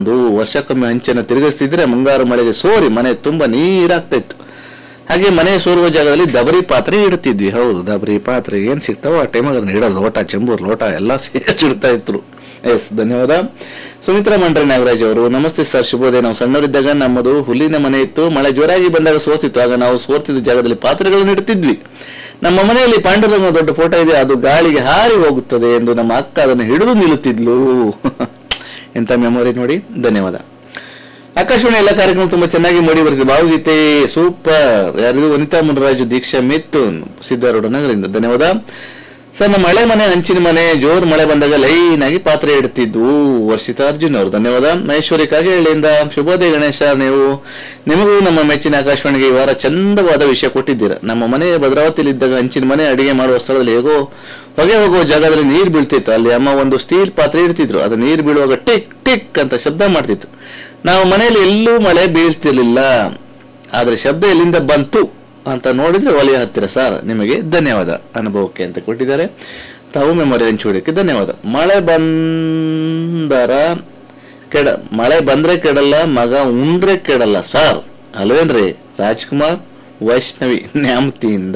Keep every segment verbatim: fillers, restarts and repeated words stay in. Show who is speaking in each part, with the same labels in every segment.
Speaker 1: ಒಂದು ವರ್ಷಕ್ಕೊಮ್ಮೆ ಹಂಚನ್ನು ತಿರುಗಿಸ್ತಿದ್ರೆ ಮುಂಗಾರು ಮಳೆಗೆ ಸೋರಿ ಮನೆ ತುಂಬಾ ನೀರಾಗ್ತಾ ಇತ್ತು. ಹಾಗೆ ಮನೆ ಸೋರುವ ಜಾಗದಲ್ಲಿ ದಬರಿ ಪಾತ್ರೆ ಇಡ್ತಿದ್ವಿ. ಹೌದು, ದಬರಿ ಪಾತ್ರೆ ಏನ್ ಸಿಗ್ತಾವೋ ಆ ಟೈಮಾಗ ಅದನ್ನ ಇಡೋದು. ಲೋಟ, ಚೆಂಬೂರ್, ಲೋಟ ಎಲ್ಲ ಸೇರಿಸಿ ಇಡ್ತಾ ಇದ್ರು. ಎಸ್, ಧನ್ಯವಾದ. ಸುಮಿತ್ರಾ ಮಂಡ್ರೆ ನಾಗರಾಜ್ ಅವರು, ನಮಸ್ತೆ ಸರ್, ಶುಭೋದಯ. ನಾವು ಸಣ್ಣವರಿದ್ದಾಗ ನಮ್ಮದು ಹುಲ್ಲಿನ ಮನೆ ಇತ್ತು. ಮಳೆ ಜೋರಾಗಿ ಬಂದಾಗ ಸೋರ್ತಿತ್ತು. ಆಗ ನಾವು ಸೋರ್ತಿದ್ದ ಜಾಗದಲ್ಲಿ ಪಾತ್ರೆಗಳನ್ನು ಇಡ್ತಿದ್ವಿ. ನಮ್ಮ ಮನೆಯಲ್ಲಿ ಪಾಂಡುರಂಗ ದೊಡ್ಡ ಫೋಟೋ ಇದೆ, ಅದು ಗಾಳಿಗೆ ಹಾರಿ ಹೋಗುತ್ತದೆ ಎಂದು ನಮ್ಮ ಅಕ್ಕ ಅದನ್ನು ಹಿಡಿದು ನಿಲ್ಲುತ್ತಿದ್ಲು. ಎಂತ ಮೆಮೊರಿ ನೋಡಿ. ಧನ್ಯವಾದ. ಆಕಾಶವಾಣಿ ಎಲ್ಲ ಕಾರ್ಯಕ್ರಮ ತುಂಬಾ ಚೆನ್ನಾಗಿ ಮೂಡಿ ಬರ್ತಿದೆ. ಭಾವಗೀತೆ ಸೂಪರ್. ಯಾರಿದು? ವನಿತಾ ಮುನರಾಜು, ದೀಕ್ಷಾ ಮಿಥುನ್, ಸಿದ್ದಾರೂಢ ನಗರದಿಂದ. ಧನ್ಯವಾದ ಸರ್. ನಮ್ಮ ಹಳೆ ಮನೆ ಹಂಚಿನ ಮನೆ, ಜೋರ್ ಮಳೆ ಬಂದಾಗ ಲೈನ್ ಆಗಿ ಪಾತ್ರೆ ಇಡ್ತಿದ್ವು. ವರ್ಷಿತಾ ಅರ್ಜುನ್ ಅವರು. ಧನ್ಯವಾದ. ಮಹೇಶ್ವರಿ ಕಾಗೇಳಿಯಿಂದ, ಶುಭೋದಯ ಗಣೇಶ. ನೀವು ನಿಮಗೂ ನಮ್ಮ ಮೆಚ್ಚಿನ ಆಕಾಶವಾಣಿಗೆ ಈ ವಾರ ಚಂದವಾದ ವಿಷಯ ಕೊಟ್ಟಿದ್ದೀರಾ. ನಮ್ಮ ಮನೆ ಭದ್ರಾವತಿಯಲ್ಲಿ ಇದ್ದಾಗ ಹಂಚಿನ ಮನೆ ಅಡಿಗೆ ಮಾಡುವ ಸ್ಥಳದಲ್ಲಿ ಹೇಗೋ ಹೊಗೆ ಹೋಗುವ ಜಾಗದಲ್ಲಿ ನೀರು ಬೀಳ್ತಿತ್ತು. ಅಲ್ಲಿ ಅಮ್ಮ ಒಂದು ಸ್ಟೀಲ್ ಪಾತ್ರೆ ಇಡ್ತಿದ್ರು. ಅದು ನೀರು ಬೀಳುವಾಗ ಟಿಕ್ ಟಿಕ್ ಅಂತ ಶಬ್ದ ಮಾಡ್ತಿತ್ತು. ನಾವು ಮನೆಯಲ್ಲಿ ಎಲ್ಲೂ ಮಳೆ ಬೀಳ್ತಿರ್ಲಿಲ್ಲ, ಆದ್ರೆ ಶಬ್ದ ಎಲ್ಲಿಂದ ಬಂತು ಅಂತ ನೋಡಿದ್ರೆ ಒಲೆಯ ಹತ್ತಿರ. ಸರ್, ನಿಮಗೆ ಧನ್ಯವಾದ ಅನುಭವಕ್ಕೆ ಅಂತ ಕೊಟ್ಟಿದ್ದಾರೆ. ತಾವು ಮೆಮೊರಿ ಹಂಚಿಕೊಳ್ಳಕ್ಕೆ ಧನ್ಯವಾದ. ಮಳೆ ಬಂದರ ಕೆಡ ಮಳೆ ಬಂದ್ರೆ ಕೆಡಲ್ಲ, ಮಗ ಉಂಡ್ರೆ ಕೆಡಲ್ಲ ಸರ್, ಅಲ್ವೇನ್ರಿ? ರಾಜ್ಕುಮಾರ್ ವೈಷ್ಣವಿ ನ್ಯಾಮತಿಯಿಂದ.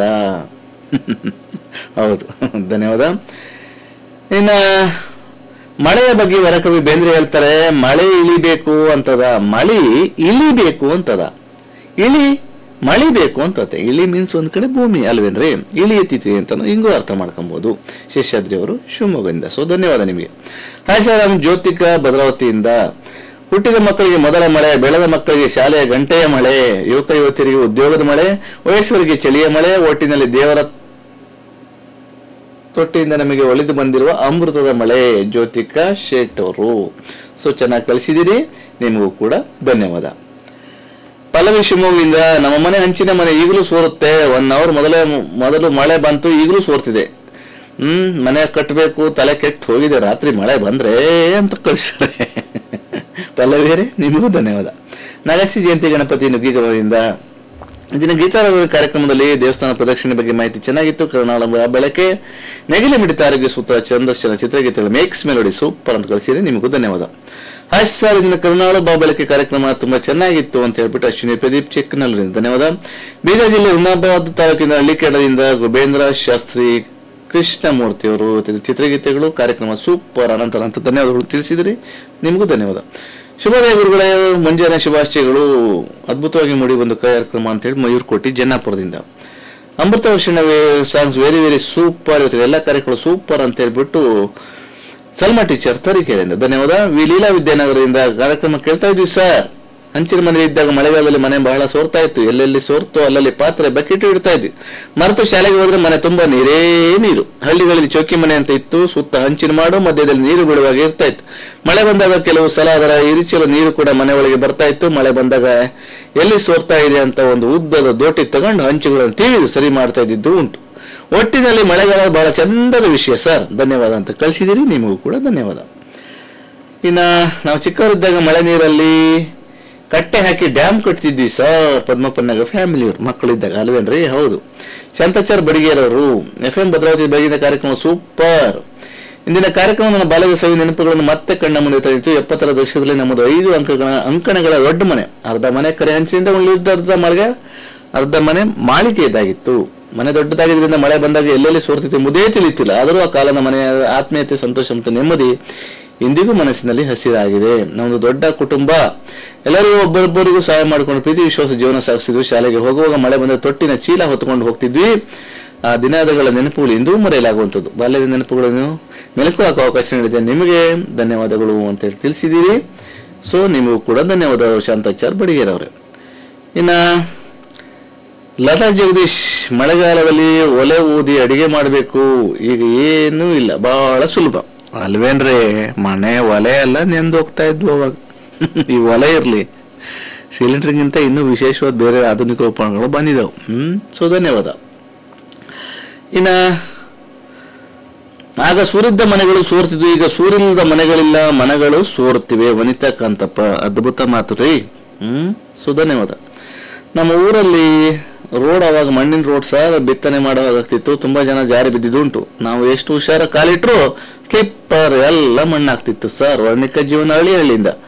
Speaker 1: ಹೌದು, ಧನ್ಯವಾದ. ಇನ್ನ ಮಳೆಯ ಬಗ್ಗೆ ವರಕವಿ ಬೇಂದ್ರೆ ಹೇಳ್ತಾರೆ, ಮಳೆ ಇಳಿಬೇಕು ಅಂತದ, ಮಳಿ ಇಳಿಬೇಕು ಅಂತದ. ಇಳಿ ಮಳಿ ಬೇಕು ಅಂತತೆ. ಇಳಿ ಮೀನ್ಸ್ ಒಂದ್ ಕಡೆ ಭೂಮಿ, ಅಲ್ವೇನ್ರಿ? ಇಳಿ ಎತ್ತಿತಿ ಅಂತ ಹಿಂಗೂ ಅರ್ಥ ಮಾಡ್ಕೊಬಹುದು. ಶೇಷಾದ್ರಿ ಅವರು ಶಿವಮೊಗ್ಗದಿಂದ. ಸೊ ಧನ್ಯವಾದ ನಿಮಗೆ. ಹಾಯ್ ಜ್ಯೋತಿಕಾ ಭದ್ರಾವತಿಯಿಂದ, ಹುಟ್ಟಿದ ಮಕ್ಕಳಿಗೆ ಮೊದಲ ಮಳೆ, ಬೆಳೆದ ಮಕ್ಕಳಿಗೆ ಶಾಲೆಯ ಗಂಟೆಯ ಮಳೆ, ಯುವಕ ಯುವತಿಯರಿಗೆ ಉದ್ಯೋಗದ ಮಳೆ, ವಯಸ್ಸರಿಗೆ ಚಳಿಯ ಮಳೆ, ಒಟ್ಟಿನಲ್ಲಿ ದೇವರ ತೊಟ್ಟಿಯಿಂದ ನಮಗೆ ಒಲಿದು ಬಂದಿರುವ ಅಮೃತದ ಮಳೆ. ಜ್ಯೋತಿಕಾ ಶೇಟ್ ಅವರು. ಸೊ ಚೆನ್ನಾಗಿ ಕಳಿಸಿದಿರಿ, ನಿಮಗೂ ಕೂಡ ಧನ್ಯವಾದ. ಪಲ್ಲವಿ ಶಿವಮೊಗ್ಗದಿಂದ, ನಮ್ಮ ಮನೆ ಹಂಚಿನ ಮನೆ ಈಗಲೂ ಸೋರುತ್ತೆ. ಒನ್ ಅವರ್ ಮೊದಲೇ ಮೊದಲು ಮಳೆ ಬಂತು, ಈಗಲೂ ಸೋರ್ತಿದೆ. ಹ್ಮ್ ಮನೆ ಕಟ್ಟಬೇಕು, ತಲೆ ಕೆಟ್ಟು ಹೋಗಿದೆ ರಾತ್ರಿ ಮಳೆ ಬಂದ್ರೆ ಅಂತ ಕಳಿಸ್ತಾರೆ. ಪಲ್ಲವಿಯರೇ, ನಿಮಗೂ ಧನ್ಯವಾದ. ನಾಗಶ್ರೀ ಜಯಂತಿ ಗಣಪತಿ ನುಗ್ಗಿಗರದಿಂದ, ಇಂದಿನ ಗೀತಾರಾಧನ ಕಾರ್ಯಕ್ರಮದಲ್ಲಿ ದೇವಸ್ಥಾನ ಪ್ರದಕ್ಷಿಣೆ ಬಗ್ಗೆ ಮಾಹಿತಿ ಚೆನ್ನಾಗಿತ್ತು. ಕರುನಾಳ ಬೆಳಕೆ, ನೆಗಿಲೆ ಮಿಡಿತ ಆರೋಗ್ಯ ಸೂತ್ರ, ಚಂದರ್ಶನ, ಚಿತ್ರಗೀತೆಗಳು, ಮೇಕ್ಸ್ ಮೆಲೋಡಿ ಸೂಪರ್ ಅಂತ ಕಳಿಸಿದ್ರೆ ನಿಮಗೂ ಧನ್ಯವಾದ. ಹಾಯ್ ಸರ್, ಇಂದಿನ ಕರುನಾಳ ಬಾ ಬೆಳಕೆ ಕಾರ್ಯಕ್ರಮ ತುಂಬಾ ಚೆನ್ನಾಗಿತ್ತು ಅಂತ ಹೇಳ್ಬಿಟ್ಟು ಅಶ್ವಿನಿ ಪ್ರದೀಪ್ ಚೆಕ್ನಲ್ಲಿಂದ ಧನ್ಯವಾದ. ಬೀದರ್ ಜಿಲ್ಲೆ ಹುಮ್ನಾಬಾದ್ ತಾಲೂಕಿನ ಹಳ್ಳಿಕೆಡದಿಂದ ಗುಬೇಂದ್ರ ಶಾಸ್ತ್ರಿ ಕೃಷ್ಣಮೂರ್ತಿ ಅವರು, ಚಿತ್ರಗೀತೆಗಳು ಕಾರ್ಯಕ್ರಮ ಸೂಪರ್ ಅನಂತರ ಅಂತ ಧನ್ಯವಾದಗಳು ತಿಳಿಸಿದ್ರಿ, ನಿಮಗೂ ಧನ್ಯವಾದ. ಶುಭೋದಯ ಗುರುಗಳೇ, ಮುಂಜಾನೆ ಶುಭಾಶಯಗಳು. ಅದ್ಭುತವಾಗಿ ಮೂಡಿ ಬಂದು ಕಾರ್ಯಕ್ರಮ ಅಂತ ಹೇಳಿ ಮಯೂರ್ ಕೋಟಿ ಜನ್ನಾಪುರದಿಂದ. ಅಮೃತ ವರ್ಷಣ ಸಾಂಗ್ಸ್ ವೆರಿ ವೆರಿ ಸೂಪರ್ ಇರ್ತದೆ, ಎಲ್ಲ ಕಾರ್ಯಕ್ರಮ ಸೂಪರ್ ಅಂತ ಹೇಳ್ಬಿಟ್ಟು ಸಲ್ಮಾ ಟೀಚರ್ ತರೀಕೆರೆಯಿಂದ ಧನ್ಯವಾದ. ವಿ ಲೀಲಾ ವಿದ್ಯಾನಗರದಿಂದ ಕಾರ್ಯಕ್ರಮ ಕೇಳ್ತಾ ಇದ್ವಿ ಸರ್. ಹಂಚಿನ ಮನೆ ಇದ್ದಾಗ ಮಳೆಗಾಲದಲ್ಲಿ ಮನೆ ಬಹಳ ಸೋರ್ತಾ ಇತ್ತು. ಎಲ್ಲೆಲ್ಲಿ ಸೋರ್ತೋ ಅಲ್ಲಲ್ಲಿ ಪಾತ್ರೆ ಬಕೆಟ್ ಇಡ್ತಾ ಇದ್ವಿ. ಮರೆತು ಶಾಲೆಗೆ ಹೋದ್ರೆ ಮನೆ ತುಂಬಾ ನೀರೇ ನೀರು. ಹಳ್ಳಿಗಳಲ್ಲಿ ಚೌಕಿ ಮನೆ ಅಂತ ಇತ್ತು, ಸುತ್ತ ಹಂಚಿನ ಮಾಡು, ಮಧ್ಯದಲ್ಲಿ ನೀರು ಬಿಡುವಾಗ ಇರ್ತಾ ಇತ್ತು. ಮಳೆ ಬಂದಾಗ ಕೆಲವು ಸಲ ಅದರ ಇರಿಚಲು ನೀರು ಕೂಡ ಮನೆ ಒಳಗೆ ಬರ್ತಾ ಇತ್ತು. ಮಳೆ ಬಂದಾಗ ಎಲ್ಲಿ ಸೋರ್ತಾ ಇದೆ ಅಂತ ಒಂದು ಉದ್ದದ ದೋಟಿ ತಗೊಂಡು ಹಂಚುಗಳನ್ನು ತೀವಿ ಸರಿ ಮಾಡ್ತಾ ಇದ್ದಿದ್ದು ಉಂಟು. ಒಟ್ಟಿನಲ್ಲಿ ಮಳೆಗಾಲ ಬಹಳ ಚಂದದ ವಿಷಯ ಸರ್, ಧನ್ಯವಾದ ಅಂತ ಕಳಿಸಿದಿರಿ, ನಿಮಗೂ ಕೂಡ ಧನ್ಯವಾದ. ಇನ್ನ ನಾವು ಚಿಕ್ಕವರಿದ್ದಾಗ ಮಳೆ ನೀರಲ್ಲಿ ಕಟ್ಟೆ ಹಾಕಿ ಡ್ಯಾಮ್ ಕಟ್ತಿದ್ವಿ ಸರ್. ಪದ್ಮಪ್ಪನಾಗ ಫ್ಯಾಮಿಲಿಯವರು ಮಕ್ಕಳಿದ್ದಾಗ, ಅಲ್ವೇನ್ರಿ? ಹೌದು. ಶಾಂತಾಚಾರ್ ಬಡಿಗೇರವರು, ಎಫ್ ಎಂ ಭದ್ರಾವತಿ ಬೆಳಗಿನ ಕಾರ್ಯಕ್ರಮ ಸೂಪರ್. ಇಂದಿನ ಕಾರ್ಯಕ್ರಮ ನನ್ನ ಬಾಲ್ಯದ ಸವಿ ನೆನಪುಗಳನ್ನು ಮತ್ತೆ ಕಣ್ಣ ಮುಂದೆ ತಂದಿತ್ತು. ಎಪ್ಪತ್ತರ ದಶಕದಲ್ಲಿ ನಮ್ಮದು ಐದು ಅಂಕಗಳ ಅಂಕಣಗಳ ದೊಡ್ಡ ಮನೆ, ಅರ್ಧ ಮನೆ ಕರೆ ಹಂಚಿನಿಂದ ಉಳಿದ ಅರ್ಧ ಮಳೆಗೆ ಅರ್ಧ ಮನೆ ಮಾಳಿಕೆ ಇದಾಗಿತ್ತು. ಮನೆ ದೊಡ್ಡದಾಗಿದ್ದರಿಂದ ಮಳೆ ಬಂದಾಗ ಎಲ್ಲೆಲ್ಲಿ ಸೋರ್ತಿತ್ತು ಮುದೇ ತಿಳಿತಿಲ್ಲ. ಆದರೂ ಆ ಕಾಲದ ಮನೆಯ ಆತ್ಮೀಯತೆ, ಸಂತೋಷ ಮತ್ತು ನೆಮ್ಮದಿ ಇಂದಿಗೂ ಮನಸ್ಸಿನಲ್ಲಿ ಹಸಿರಾಗಿದೆ. ನಮ್ಮದು ದೊಡ್ಡ ಕುಟುಂಬ, ಎಲ್ಲರಿಗೂ ಒಬ್ಬರೊಬ್ಬರಿಗೂ ಸಹಾಯ ಮಾಡಿಕೊಂಡು ಪ್ರೀತಿ ವಿಶ್ವಾಸ ಜೀವನ ಸಾಗಿಸಿದ್ವಿ. ಶಾಲೆಗೆ ಹೋಗುವಾಗ ಮಳೆ ಬಂದ ತೊಟ್ಟಿನ ಚೀಲ ಹೊತ್ತುಕೊಂಡು ಹೋಗ್ತಿದ್ವಿ. ಆ ದಿನಗಳ ನೆನಪುಗಳು ಇಂದೂ ಮರೆಯಲಾಗುವಂಥದ್ದು. ಬಾಲ್ಯದ ನೆನಪುಗಳನ್ನು ಮೆಲುಕು ಹಾಕುವ ಅವಕಾಶ ನೀಡಿದೆ. ನಿಮಗೆ ಧನ್ಯವಾದಗಳು ಅಂತ ಹೇಳಿ ತಿಳಿಸಿದ್ದೀರಿ. ಸೊ ನಿಮಗೂ ಕೂಡ ಧನ್ಯವಾದ ಶಾಂತಾಚಾರ್ ಬಡಿಗೇರವ್ರೆ. ಇನ್ನ ಲತಾ ಜಗದೀಶ್, ಮಳೆಗಾಲದಲ್ಲಿ ಒಲೆ ಊದಿ ಅಡಿಗೆ ಮಾಡಬೇಕು, ಈಗ ಏನೂ ಇಲ್ಲ, ಬಹಳ ಸುಲಭ ಅಲ್ವೇನ್ರಿ? ಮನೆ ಒಲೆ ಎಲ್ಲ ನೆಂದು ಹೋಗ್ತಾ ಇದ್ವು ಅವಾಗ. ಈ ಒಲೆ ಇರ್ಲಿ, ಸಿಲಿಂಡರ್ಗಿಂತ ಇನ್ನೂ ವಿಶೇಷವಾದ ಬೇರೆ ಆಧುನಿಕ ಉಪಕರಣಗಳು ಬಂದಿದ್ದಾವೆ. ಹ್ಮ್ ಸೊ ಧನ್ಯವಾದ. ಇನ್ನ ಆಗ ಸೂರಿದ್ದ ಮನೆಗಳು ಸೋರ್ತಿದ್ವು, ಈಗ ಸೂರಿಲ್ಲದ ಮನೆಗಳಿಲ್ಲ, ಮನೆಗಳು ಸೋರ್ತಿವೆ. ವನಿತಾ ಕಾಂತಪ್ಪ, ಅದ್ಭುತ ಮಾತು ರೀ. ಹ್ಮ್ ಸೊ ಧನ್ಯವಾದ. ನಮ್ಮ ಊರಲ್ಲಿ ರೋಡ್ ಅವಾಗ ಮಣ್ಣಿನ ರೋಡ್ ಸರ್, ಬಿತ್ತನೆ ಮಾಡೋದಾಗ್ತಿತ್ತು. ತುಂಬಾ ಜನ ಜಾರಿ ಬಿದ್ದಿದ್ದುಂಟು. ನಾವು ಎಷ್ಟು ಹುಷಾರ ಕಾಲಿಟ್ರು ಸ್ಲಿಪ್ಪರ್ ಎಲ್ಲ ಮಣ್ಣಾಗ್ತಿತ್ತು ಸರ್. ವರ್ಣಿಕ ಜೀವನ ಹಳ್ಳಿ ಹಳ್ಳಿಯಿಂದ